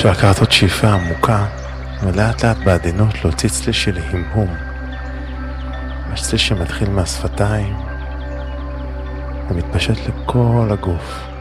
אפשר לקחת עוד שאיפה עמוקה, ולאט לאט בעדינות להוציא צליל של המהום. צליל שמתחיל מהשפתיים, ומתפשט לכל הגוף.